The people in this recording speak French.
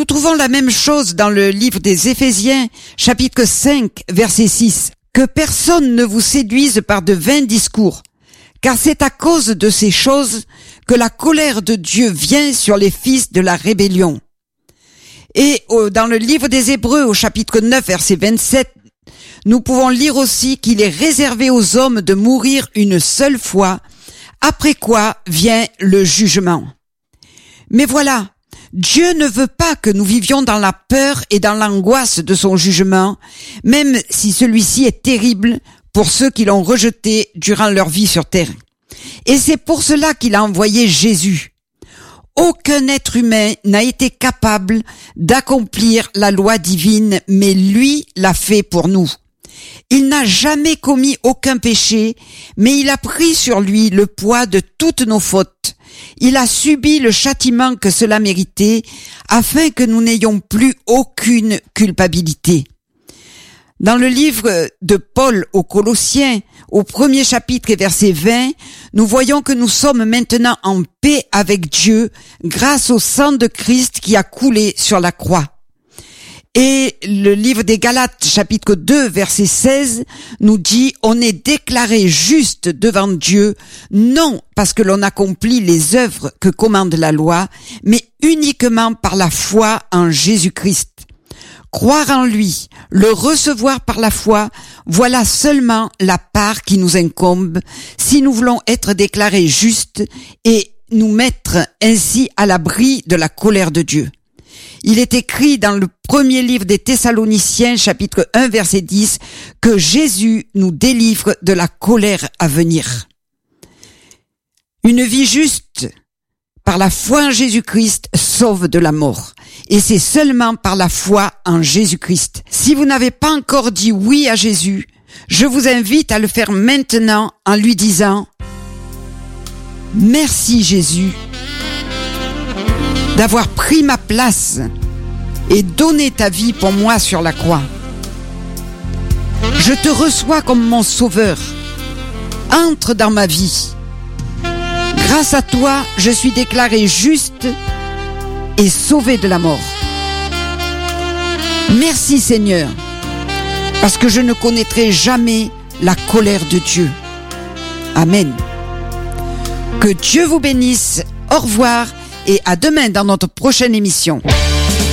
Nous trouvons la même chose dans le livre des Éphésiens, chapitre 5, verset 6. Que personne ne vous séduise par de vains discours, car c'est à cause de ces choses que la colère de Dieu vient sur les fils de la rébellion. Et dans le livre des Hébreux, au chapitre 9, verset 27, nous pouvons lire aussi qu'il est réservé aux hommes de mourir une seule fois, après quoi vient le jugement. Mais voilà, Dieu ne veut pas que nous vivions dans la peur et dans l'angoisse de son jugement, même si celui-ci est terrible pour ceux qui l'ont rejeté durant leur vie sur terre. Et c'est pour cela qu'il a envoyé Jésus. Aucun être humain n'a été capable d'accomplir la loi divine, mais lui l'a fait pour nous. Il n'a jamais commis aucun péché, mais il a pris sur lui le poids de toutes nos fautes. Il a subi le châtiment que cela méritait, afin que nous n'ayons plus aucune culpabilité. Dans le livre de Paul aux Colossiens, au 1er chapitre et verset 20, nous voyons que nous sommes maintenant en paix avec Dieu grâce au sang de Christ qui a coulé sur la croix. Et le livre des Galates, chapitre 2, verset 16, nous dit « On est déclaré juste devant Dieu, non parce que l'on accomplit les œuvres que commande la loi, mais uniquement par la foi en Jésus-Christ. » Croire en lui, le recevoir par la foi, voilà seulement la part qui nous incombe si nous voulons être déclarés justes et nous mettre ainsi à l'abri de la colère de Dieu. Il est écrit dans le premier livre des Thessaloniciens, chapitre 1, verset 10, que Jésus nous délivre de la colère à venir. Une vie juste, par la foi en Jésus-Christ, sauve de la mort. Et c'est seulement par la foi en Jésus-Christ. Si vous n'avez pas encore dit oui à Jésus, je vous invite à le faire maintenant en lui disant « Merci Jésus d'avoir pris ma place et donné ta vie pour moi sur la croix. Je te reçois comme mon sauveur. Entre dans ma vie. Grâce à toi, je suis déclaré juste et sauvé de la mort. Merci Seigneur, parce que je ne connaîtrai jamais la colère de Dieu. Amen. Que Dieu vous bénisse. Au revoir et à demain dans notre prochaine émission.